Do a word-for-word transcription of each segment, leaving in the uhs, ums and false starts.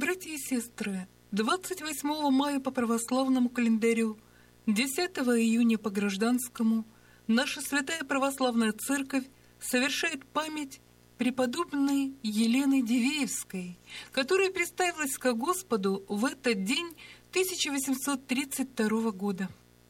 Братья и сестры, двадцать восьмого мая по православному календарю, десятого июня по гражданскому, наша Святая Православная Церковь совершает память преподобной Елены Дивеевской, которая представилась ко Господу в этот день тысяча восемьсот тридцать второго года.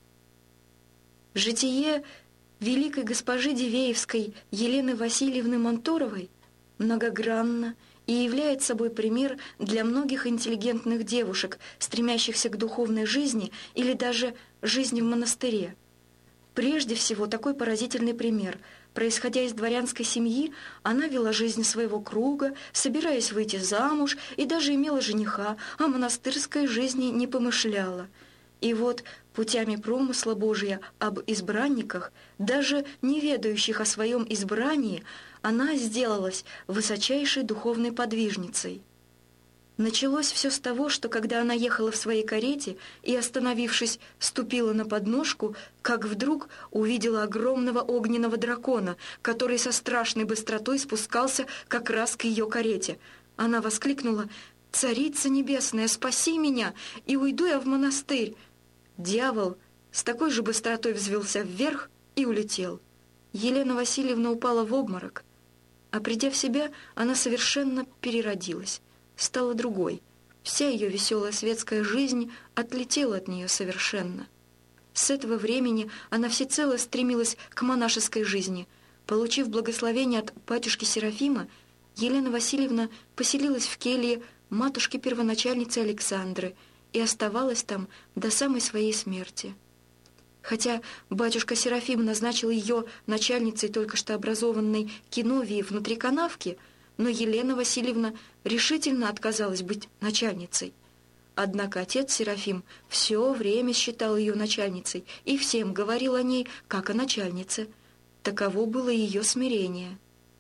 Житие великой госпожи Дивеевской Елены Васильевны Монторовой многогранно и являет собой пример для многих интеллигентных девушек, стремящихся к духовной жизни или даже жизни в монастыре. Прежде всего, такой поразительный пример. Происходя из дворянской семьи, она вела жизнь своего круга, собираясь выйти замуж и даже имела жениха, а монастырской жизни не помышляла. И вот путями промысла Божия об избранниках, даже не ведающих о своем избрании, она сделалась высочайшей духовной подвижницей. Началось все с того, что когда она ехала в своей карете и, остановившись, ступила на подножку, как вдруг увидела огромного огненного дракона, который со страшной быстротой спускался как раз к ее карете. Она воскликнула: «Царица небесная, спаси меня, и уйду я в монастырь!» Дьявол с такой же быстротой взвился вверх и улетел. Елена Васильевна упала в обморок, а придя в себя, она совершенно переродилась, стала другой. Вся ее веселая светская жизнь отлетела от нее совершенно. С этого времени она всецело стремилась к монашеской жизни. Получив благословение от батюшки Серафима, Елена Васильевна поселилась в келье матушки-первоначальницы Александры и оставалась там до самой своей смерти. Хотя батюшка Серафим назначил ее начальницей только что образованной киновии внутри канавки, но Елена Васильевна решительно отказалась быть начальницей. Однако отец Серафим все время считал ее начальницей и всем говорил о ней как о начальнице. Таково было ее смирение.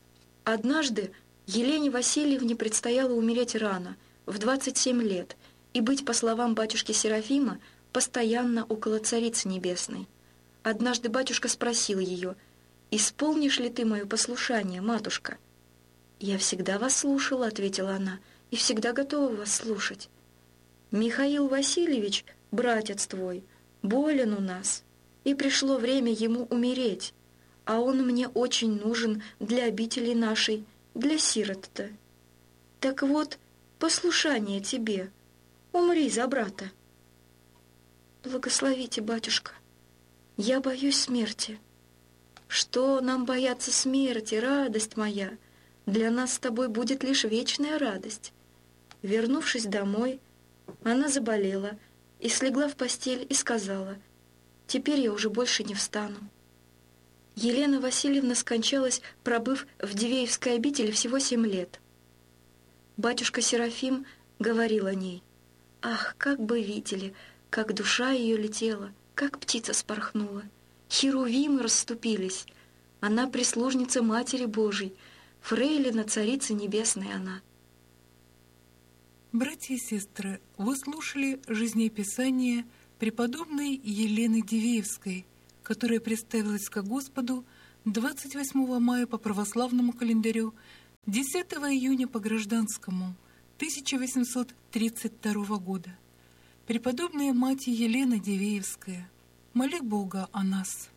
Однажды Елене Васильевне предстояло умереть рано, в двадцать семь лет, и быть, по словам батюшки Серафима, постоянно около Царицы Небесной. Однажды батюшка спросил ее: «Исполнишь ли ты мое послушание, матушка?» «Я всегда вас слушала», — ответила она, — «и всегда готова вас слушать». «Михаил Васильевич, братец твой, болен у нас, и пришло время ему умереть, а он мне очень нужен для обители нашей, для сирот-то. Так вот, послушание тебе, умри за брата». «Благословите, батюшка, я боюсь смерти». «Что нам бояться смерти, радость моя? Для нас с тобой будет лишь вечная радость». Вернувшись домой, она заболела и слегла в постель и сказала: «Теперь я уже больше не встану». Елена Васильевна скончалась, пробыв в Дивеевской обители всего семь лет. Батюшка Серафим говорил о ней: «Ах, как бы видели, как душа ее летела, как птица спорхнула, херувимы расступились, она прислужница Матери Божией, фрейлина Царицы Небесной она». Братья и сестры, вы слушали жизнеописание преподобной Елены Дивеевской, которая представилась ко Господу двадцать восьмого мая по православному календарю, десятого июня по гражданскому тысяча восемьсот тридцать второго года. Преподобная мать Елена Дивеевская, моли Бога о нас.